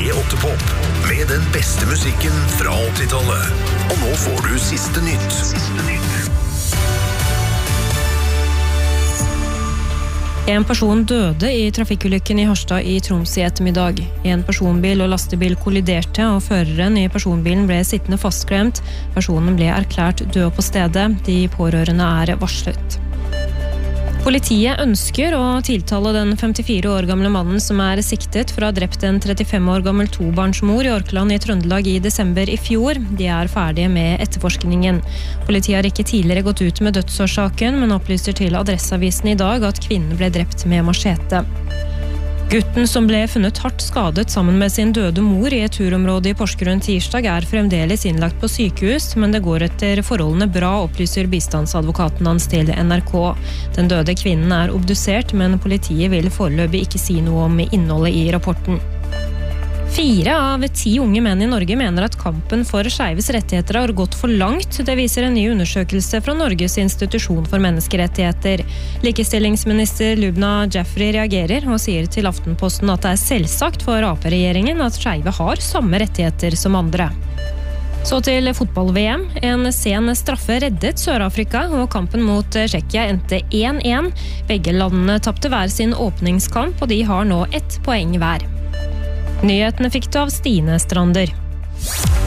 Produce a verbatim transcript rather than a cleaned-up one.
P åtte Pop med den beste musikken fra åttitallet. Og nå får du siste nytt. Siste nytt. En person døde i trafikkulykken i Harstad i Troms i ettermiddag. En personbil og lastebil kolliderte, og føreren i personbilen ble sittende fastklemt. Personen ble erklært død på stedet. De pårørende er varslet. Politiet ønsker å tiltale den femtifire år gamle mannen som er siktet for å ha drept en trettifem år gammel tobarnsmor i Orkland i Trøndelag i desember i fjor. De er ferdige med etterforskningen. Politiet har ikke tidligere gått ut med dødsårsaken, men opplyser til Adresseavisen i dag at kvinnen ble drept med machete. Gutten som ble funnet hardt skadet sammen med sin døde mor i et turområde i Porsgrunn tirsdag er fremdeles innlagt på sykehus, men det går etter forholdene bra, opplyser bistandsadvokaten hans til N R K. Den døde kvinnen er obdusert, men politiet vil foreløpig ikke si noe om innholdet i rapporten. Fire av ti unge menn i Norge mener at kampen for skeives rettigheter har gått for langt. Det viser en ny undersøkelse fra Norges institusjon for menneskerettigheter. Likestillingsminister Lubna Jaffrey reagerer og sier til Aftenposten at det er selvsagt for A P-regjeringen at skeive har samme rettigheter som andre. Så til fotball-V M. En sen straffe reddet Sør-Afrika, og kampen mot Tsjekkia endte én én. Begge landene tapte hver sin åpningskamp, og de har nå ett poeng hver. Nyhetene fikk du av Stine Strander.